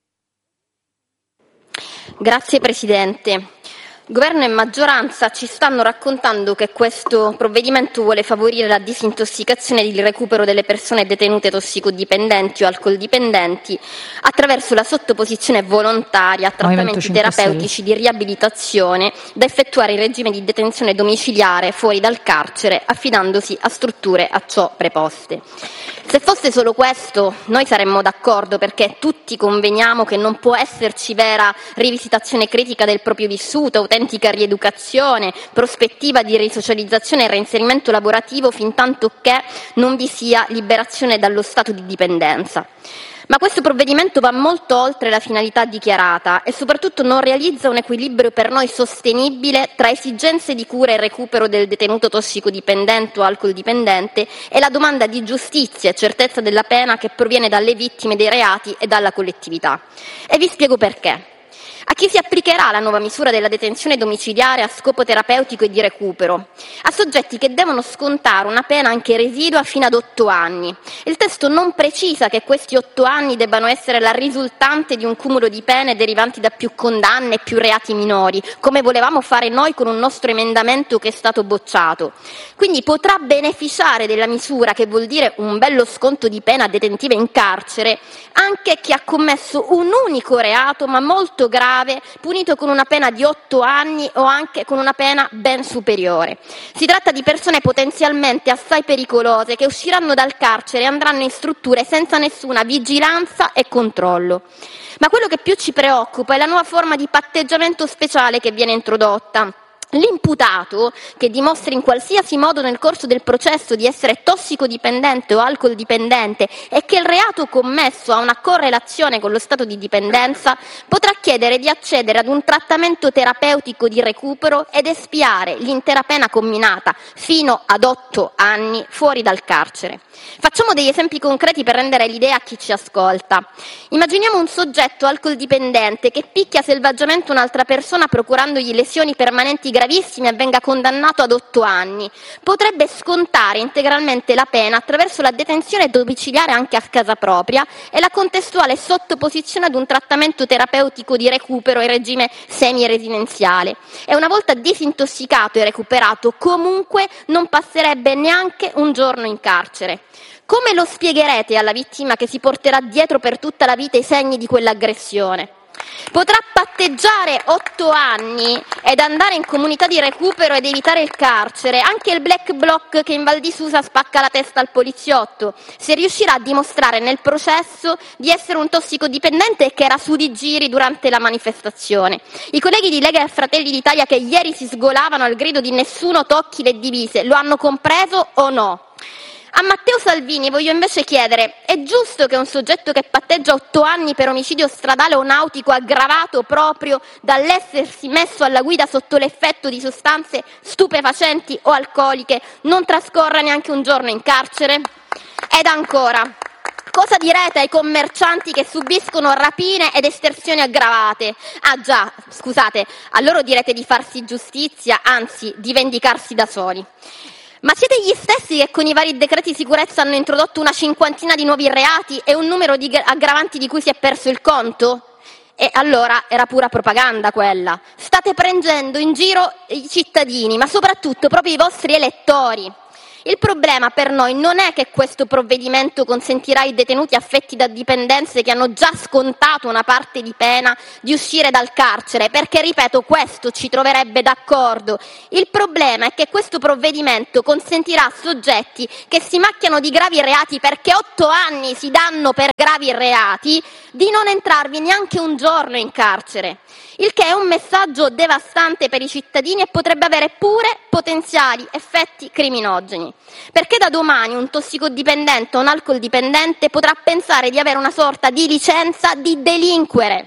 G: Grazie Presidente. Governo e maggioranza ci stanno raccontando che questo provvedimento vuole favorire la disintossicazione e il recupero delle persone detenute tossicodipendenti o alcoldipendenti attraverso la sottoposizione volontaria a trattamenti terapeutici di riabilitazione da effettuare in regime di detenzione domiciliare fuori dal carcere, affidandosi a strutture a ciò preposte. Se fosse solo questo, noi saremmo d'accordo, perché tutti conveniamo che non può esserci vera rivisitazione critica del proprio vissuto, autentica rieducazione, prospettiva di risocializzazione e reinserimento lavorativo fintanto che non vi sia liberazione dallo stato di dipendenza. Ma questo provvedimento va molto oltre la finalità dichiarata e soprattutto non realizza un equilibrio per noi sostenibile tra esigenze di cura e recupero del detenuto tossicodipendente o alcoldipendente e la domanda di giustizia e certezza della pena che proviene dalle vittime dei reati e dalla collettività. E vi spiego perché. A chi si applicherà la nuova misura della detenzione domiciliare a scopo terapeutico e di recupero? A soggetti che devono scontare una pena anche residua fino ad 8 anni. Il testo non precisa che questi 8 anni debbano essere la risultante di un cumulo di pene derivanti da più condanne e più reati minori, come volevamo fare noi con un nostro emendamento che è stato bocciato. Quindi potrà beneficiare della misura, che vuol dire un bello sconto di pena detentiva in carcere, anche chi ha commesso un unico reato ma molto grave, punito con una pena di 8 anni o anche con una pena ben superiore. Si tratta di persone potenzialmente assai pericolose che usciranno dal carcere e andranno in strutture senza nessuna vigilanza e controllo. Ma quello che più ci preoccupa è la nuova forma di patteggiamento speciale che viene introdotta. L'imputato che dimostri in qualsiasi modo nel corso del processo di essere tossicodipendente o alcoldipendente e che il reato commesso ha una correlazione con lo stato di dipendenza potrà chiedere di accedere ad un trattamento terapeutico di recupero ed espiare l'intera pena comminata fino ad 8 anni fuori dal carcere. Facciamo degli esempi concreti per rendere l'idea a chi ci ascolta. Immaginiamo un soggetto alcoldipendente che picchia selvaggiamente un'altra persona procurandogli lesioni permanenti gravissime e venga condannato ad 8 anni. Potrebbe scontare integralmente la pena attraverso la detenzione domiciliare anche a casa propria e la contestuale sottoposizione ad un trattamento terapeutico di recupero in regime semi-residenziale. E una volta disintossicato e recuperato, comunque non passerebbe neanche un giorno in carcere. Come lo spiegherete alla vittima che si porterà dietro per tutta la vita i segni di quell'aggressione? Potrà patteggiare 8 anni ed andare in comunità di recupero ed evitare il carcere, anche il black bloc che in Val di Susa spacca la testa al poliziotto, se riuscirà a dimostrare nel processo di essere un tossicodipendente e che era su di giri durante la manifestazione. I colleghi di Lega e Fratelli d'Italia che ieri si sgolavano al grido di nessuno tocchi le divise, lo hanno compreso o no? A Matteo Salvini voglio invece chiedere: è giusto che un soggetto che patteggia 8 anni per omicidio stradale o nautico aggravato proprio dall'essersi messo alla guida sotto l'effetto di sostanze stupefacenti o alcoliche non trascorra neanche un giorno in carcere? Ed ancora, cosa direte ai commercianti che subiscono rapine ed estorsioni aggravate? Ah già, scusate, a loro direte di farsi giustizia, anzi di vendicarsi da soli. Ma siete gli stessi che con i vari decreti sicurezza hanno introdotto una cinquantina di nuovi reati e un numero di aggravanti di cui si è perso il conto? E allora era pura propaganda quella. State prendendo in giro i cittadini, ma soprattutto proprio i vostri elettori. Il problema per noi non è che questo provvedimento consentirà ai detenuti affetti da dipendenze che hanno già scontato una parte di pena di uscire dal carcere, perché, ripeto, questo ci troverebbe d'accordo. Il problema è che questo provvedimento consentirà a soggetti che si macchiano di gravi reati, perché 8 anni si danno per gravi reati, di non entrarvi neanche un giorno in carcere. Il che è un messaggio devastante per i cittadini e potrebbe avere pure potenziali effetti criminogeni. Perché da domani un tossicodipendente o un alcoldipendente potrà pensare di avere una sorta di licenza di delinquere.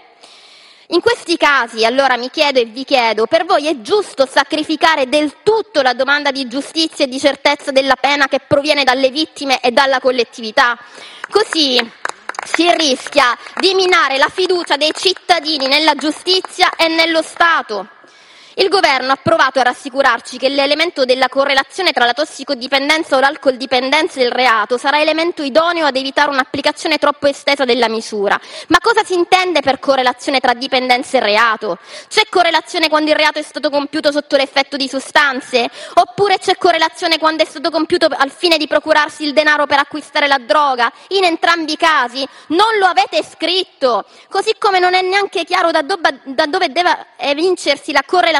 G: In questi casi, allora, mi chiedo e vi chiedo, per voi è giusto sacrificare del tutto la domanda di giustizia e di certezza della pena che proviene dalle vittime e dalla collettività? Così si rischia di minare la fiducia dei cittadini nella giustizia e nello Stato. Il Governo ha provato a rassicurarci che l'elemento della correlazione tra la tossicodipendenza o l'alcoldipendenza e il reato sarà elemento idoneo ad evitare un'applicazione troppo estesa della misura. Ma cosa si intende per correlazione tra dipendenza e reato? C'è correlazione quando il reato è stato compiuto sotto l'effetto di sostanze? Oppure c'è correlazione quando è stato compiuto al fine di procurarsi il denaro per acquistare la droga? In entrambi i casi non lo avete scritto, così come non è neanche chiaro da dove deve evincersi la correlazione.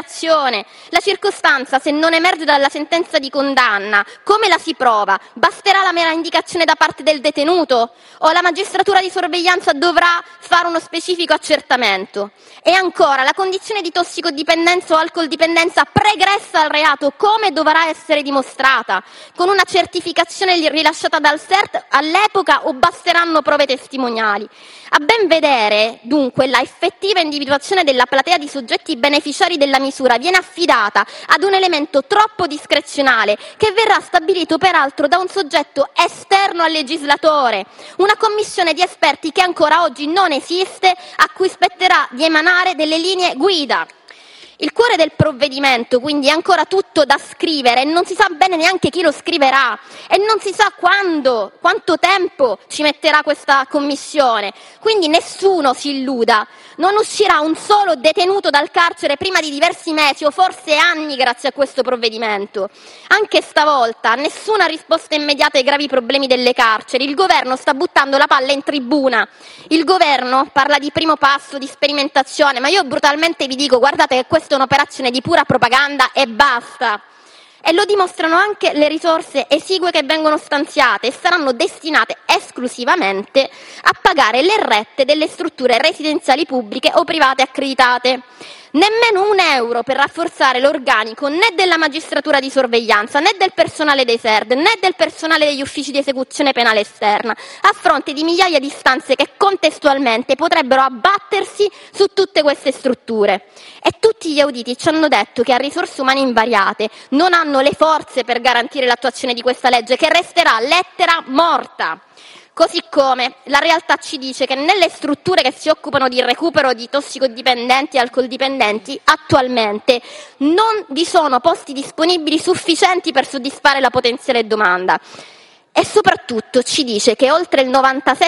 G: La circostanza, se non emerge dalla sentenza di condanna, come la si prova? Basterà la mera indicazione da parte del detenuto? O la magistratura di sorveglianza dovrà fare uno specifico accertamento? E ancora, la condizione di tossicodipendenza o alcoldipendenza pregressa al reato, come dovrà essere dimostrata? Con una certificazione rilasciata dal SERT all'epoca o basteranno prove testimoniali? A ben vedere, dunque, la effettiva individuazione della platea di soggetti beneficiari della misura viene affidata ad un elemento troppo discrezionale che verrà stabilito peraltro da un soggetto esterno al legislatore, una commissione di esperti che ancora oggi non esiste, a cui spetterà di emanare delle linee guida. Il cuore del provvedimento, quindi, è ancora tutto da scrivere e non si sa bene neanche chi lo scriverà e non si sa quando, quanto tempo ci metterà questa commissione. Quindi nessuno si illuda, non uscirà un solo detenuto dal carcere prima di diversi mesi o forse anni grazie a questo provvedimento. Anche stavolta nessuna risposta immediata ai gravi problemi delle carceri. Il governo sta buttando la palla in tribuna. Il governo parla di primo passo, di sperimentazione, ma io brutalmente vi dico: guardate che questa è un'operazione di pura propaganda e basta. E lo dimostrano anche le risorse esigue che vengono stanziate e saranno destinate esclusivamente a pagare le rette delle strutture residenziali pubbliche o private accreditate. Nemmeno €1 per rafforzare l'organico né della magistratura di sorveglianza, né del personale dei SERD, né del personale degli uffici di esecuzione penale esterna, a fronte di migliaia di istanze che contestualmente potrebbero abbattersi su tutte queste strutture. E tutti gli auditi ci hanno detto che a risorse umane invariate non hanno le forze per garantire l'attuazione di questa legge, che resterà lettera morta. Così come la realtà ci dice che nelle strutture che si occupano di recupero di tossicodipendenti e alcoldipendenti attualmente non vi sono posti disponibili sufficienti per soddisfare la potenziale domanda. E soprattutto ci dice che oltre il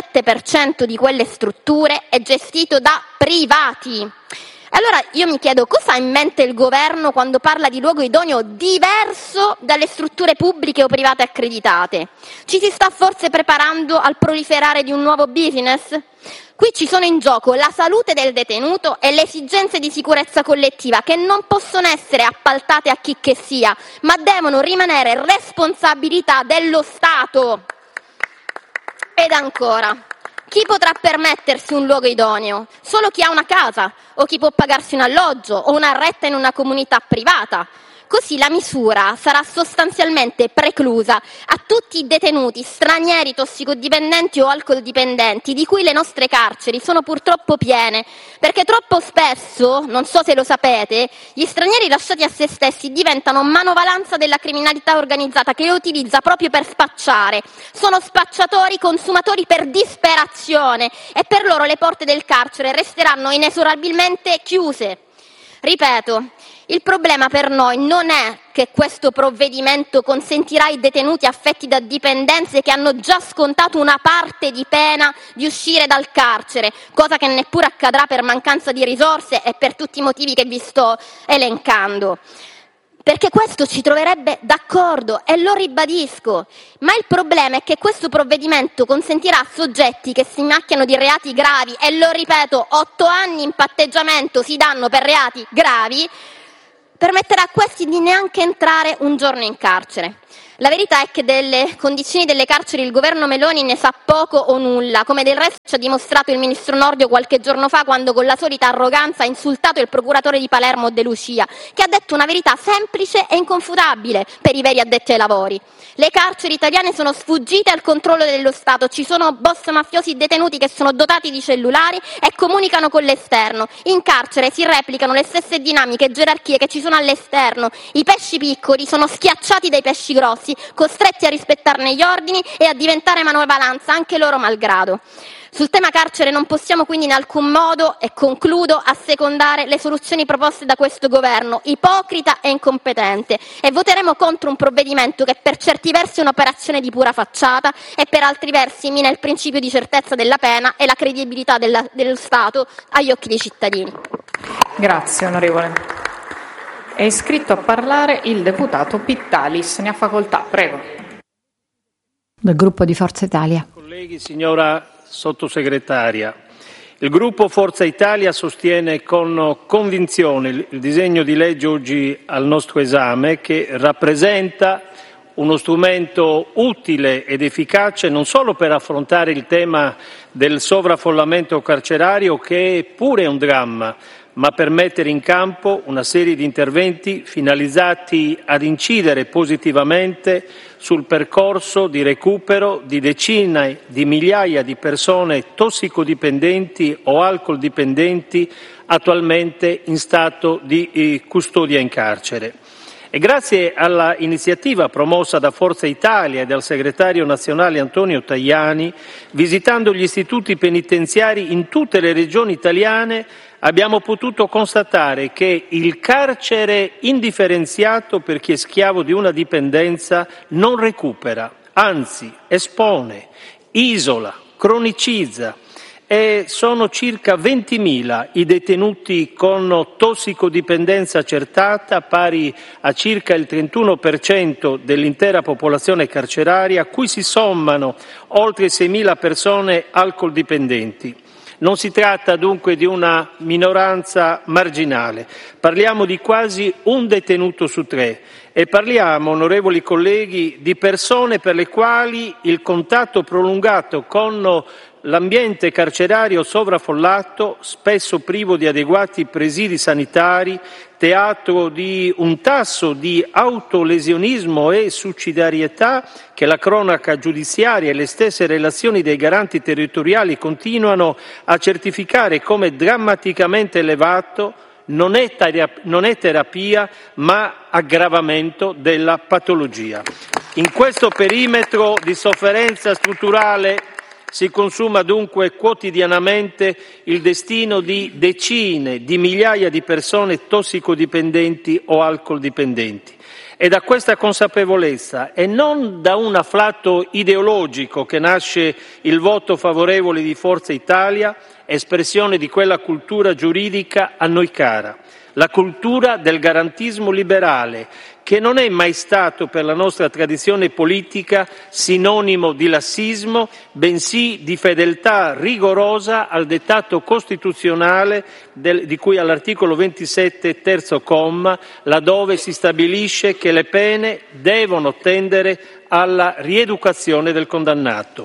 G: 97% di quelle strutture è gestito da privati. Allora io mi chiedo: cosa ha in mente il governo quando parla di luogo idoneo diverso dalle strutture pubbliche o private accreditate? Ci si sta forse preparando al proliferare di un nuovo business? Qui ci sono in gioco la salute del detenuto e le esigenze di sicurezza collettiva, che non possono essere appaltate a chicchessia, ma devono rimanere responsabilità dello Stato. Ed ancora, chi potrà permettersi un luogo idoneo? Solo chi ha una casa o chi può pagarsi un alloggio o una retta in una comunità privata. Così la misura sarà sostanzialmente preclusa a tutti i detenuti stranieri tossicodipendenti o alcoldipendenti, di cui le nostre carceri sono purtroppo piene, perché troppo spesso, non so se lo sapete, gli stranieri lasciati a se stessi diventano manovalanza della criminalità organizzata, che li utilizza proprio per spacciare. Sono spacciatori, consumatori per disperazione, e per loro le porte del carcere resteranno inesorabilmente chiuse. Ripeto, il problema per noi non è che questo provvedimento consentirà ai detenuti affetti da dipendenze, che hanno già scontato una parte di pena, di uscire dal carcere, cosa che neppure accadrà per mancanza di risorse e per tutti i motivi che vi sto elencando. Perché questo ci troverebbe d'accordo, e lo ribadisco, ma il problema è che questo provvedimento consentirà a soggetti che si macchiano di reati gravi, e lo ripeto, 8 anni in patteggiamento si danno per reati gravi, permetterà a questi di neanche entrare un giorno in carcere. La verità è che delle condizioni delle carceri il governo Meloni ne sa poco o nulla, come del resto ci ha dimostrato il ministro Nordio qualche giorno fa, quando con la solita arroganza ha insultato il procuratore di Palermo De Lucia, che ha detto una verità semplice e inconfutabile per i veri addetti ai lavori. Le carceri italiane sono sfuggite al controllo dello Stato, ci sono boss mafiosi detenuti che sono dotati di cellulari e comunicano con l'esterno. In carcere si replicano le stesse dinamiche e gerarchie che ci sono all'esterno. I pesci piccoli sono schiacciati dai pesci grossi, costretti a rispettarne gli ordini e a diventare manovalanza, anche loro malgrado. Sul tema carcere non possiamo quindi in alcun modo, e concludo, assecondare le soluzioni proposte da questo governo, ipocrita e incompetente, e voteremo contro un provvedimento che per certi versi è un'operazione di pura facciata e per altri versi mina il principio di certezza della pena e la credibilità dello Stato agli occhi dei cittadini.
B: Grazie onorevole. È iscritto a parlare il deputato Pittalis, ne ha facoltà, prego.
H: Del gruppo di Forza Italia.
I: Colleghi, signora Sottosegretaria, il gruppo Forza Italia sostiene con convinzione il disegno di legge oggi al nostro esame, che rappresenta uno strumento utile ed efficace non solo per affrontare il tema del sovraffollamento carcerario, che è pure un dramma, ma per mettere in campo una serie di interventi finalizzati ad incidere positivamente sul percorso di recupero di decine di migliaia di persone tossicodipendenti o alcoldipendenti attualmente in stato di custodia in carcere. E grazie alla iniziativa promossa da Forza Italia e dal segretario nazionale Antonio Tajani, visitando gli istituti penitenziari in tutte le regioni italiane, abbiamo potuto constatare che il carcere indifferenziato per chi è schiavo di una dipendenza non recupera, anzi espone, isola, cronicizza, e sono circa 20.000 i detenuti con tossicodipendenza accertata, pari a circa il 31% dell'intera popolazione carceraria, a cui si sommano oltre 6.000 persone alcoldipendenti. Non si tratta dunque di una minoranza marginale, parliamo di quasi un detenuto su 3 e parliamo, onorevoli colleghi, di persone per le quali il contatto prolungato con l'ambiente carcerario sovraffollato, spesso privo di adeguati presidi sanitari, teatro di un tasso di autolesionismo e suicidarietà che la cronaca giudiziaria e le stesse relazioni dei garanti territoriali continuano a certificare come drammaticamente elevato, non è terapia ma aggravamento della patologia. In questo perimetro di sofferenza strutturale si consuma dunque quotidianamente il destino di decine di migliaia di persone tossicodipendenti o alcoldipendenti. È da questa consapevolezza e non da un afflato ideologico che nasce il voto favorevole di Forza Italia, espressione di quella cultura giuridica a noi cara, la cultura del garantismo liberale, che non è mai stato per la nostra tradizione politica sinonimo di lassismo, bensì di fedeltà rigorosa al dettato costituzionale di cui all'articolo 27, terzo comma, laddove si stabilisce che le pene devono tendere alla rieducazione del condannato.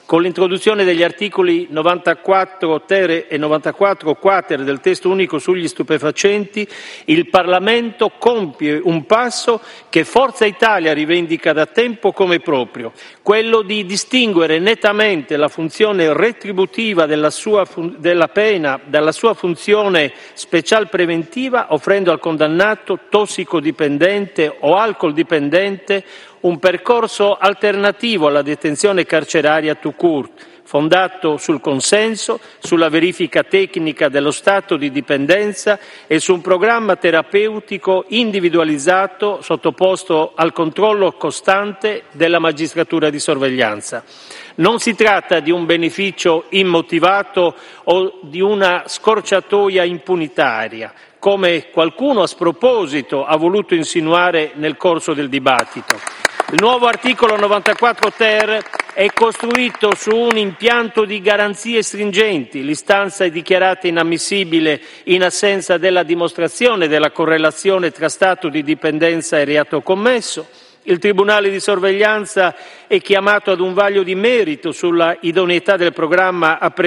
I: Con l'introduzione degli articoli 94 ter e 94 quater del testo unico sugli stupefacenti, il Parlamento compie un passo che Forza Italia rivendica da tempo come proprio, quello di distinguere nettamente la funzione retributiva della pena dalla sua funzione special preventiva, offrendo al condannato tossicodipendente o alcol dipendente un percorso alternativo alla detenzione carceraria tout court, fondato sul consenso, sulla verifica tecnica dello stato di dipendenza e su un programma terapeutico individualizzato sottoposto al controllo costante della magistratura di sorveglianza. Non si tratta di un beneficio immotivato o di una scorciatoia impunitaria, come qualcuno a sproposito ha voluto insinuare nel corso del dibattito. Il nuovo articolo 94 ter è costruito su un impianto di garanzie stringenti. L'istanza è dichiarata inammissibile in assenza della dimostrazione della correlazione tra stato di dipendenza e reato commesso. Il Tribunale di sorveglianza è chiamato ad un vaglio di merito sulla idoneità del programma a